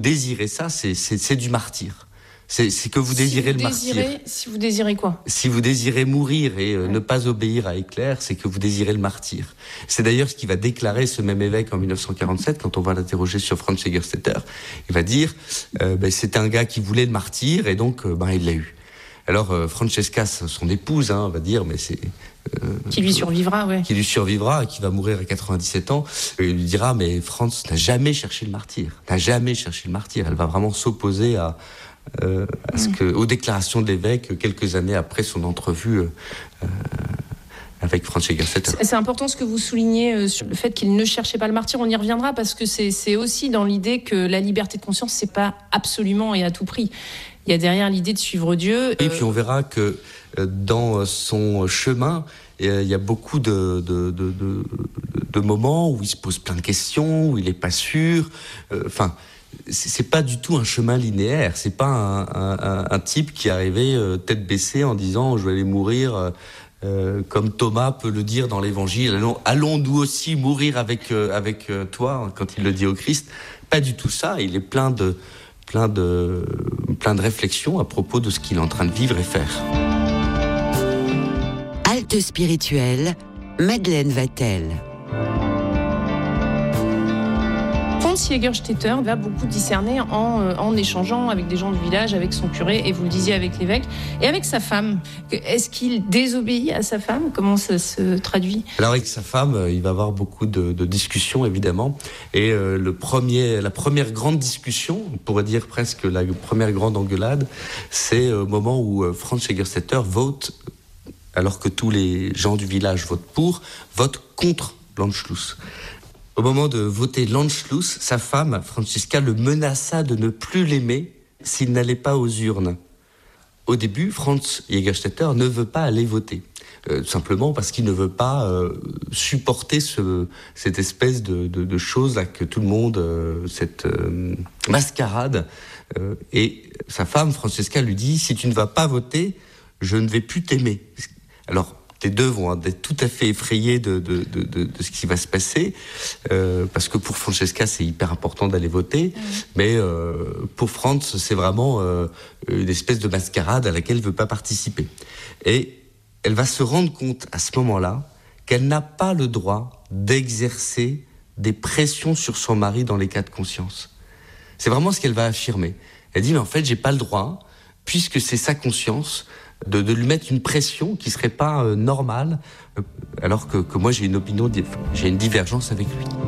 Désirer ça, c'est du martyre. C'est que vous désirez le martyre. Si vous désirez quoi ? Si vous désirez mourir et ne pas obéir à Hitler, c'est que vous désirez le martyre. C'est d'ailleurs ce qu'il va déclarer ce même évêque en 1947, quand on va l'interroger sur Franz Jägerstätter. Il va dire, c'était un gars qui voulait le martyr et donc il l'a eu. Alors Francesca, son épouse, va dire, mais c'est... qui lui survivra, ouais. Qui lui survivra, qui va mourir à 97 ans. Et il lui dira, mais Franz n'a jamais cherché le martyr. Elle va vraiment s'opposer aux déclarations de l'évêque quelques années après son entrevue avec Franz Jägerstätter. C'est important ce que vous soulignez sur le fait qu'il ne cherchait pas le martyr. On y reviendra parce que c'est aussi dans l'idée que la liberté de conscience, c'est pas absolument et à tout prix. Il y a derrière l'idée de suivre Dieu. Et puis on verra que dans son chemin, il y a beaucoup de moments où il se pose plein de questions, où il n'est pas sûr. C'est pas du tout un chemin linéaire. C'est pas un type qui est arrivé tête baissée en disant je vais aller mourir comme Thomas peut le dire dans l'Évangile. Allons nous aussi mourir avec toi quand il le dit au Christ. Pas du tout ça. Il est plein de réflexions à propos de ce qu'il est en train de vivre et faire. Halte spirituelle, Madeleine Vatel. Franz Jägerstätter va beaucoup discerner en échangeant avec des gens du village, avec son curé, et vous le disiez avec l'évêque, et avec sa femme. Est-ce qu'il désobéit à sa femme ? Comment ça se traduit ? Alors avec sa femme, il va avoir beaucoup de discussions, évidemment. Et la première grande discussion, on pourrait dire presque la première grande engueulade, c'est au moment où Franz Jägerstätter vote, alors que tous les gens du village votent contre l'Anschluss. Au moment de voter l'Anschluss, sa femme, Franziska, le menaça de ne plus l'aimer s'il n'allait pas aux urnes. Au début, Franz Jägerstätter ne veut pas aller voter. Simplement parce qu'il ne veut pas supporter cette espèce de chose là que tout le monde, cette mascarade. Et sa femme, Franziska, lui dit « Si tu ne vas pas voter, je ne vais plus t'aimer ». Alors, les deux vont être tout à fait effrayés de ce qui va se passer, parce que pour Francesca, c'est hyper important d'aller voter, mais pour Franz, c'est vraiment une espèce de mascarade à laquelle elle ne veut pas participer. Et elle va se rendre compte à ce moment-là qu'elle n'a pas le droit d'exercer des pressions sur son mari dans les cas de conscience. C'est vraiment ce qu'elle va affirmer. Elle dit, mais en fait, j'ai pas le droit, puisque c'est sa conscience, de lui mettre une pression qui serait pas normale, alors que moi j'ai une opinion, j'ai une divergence avec lui.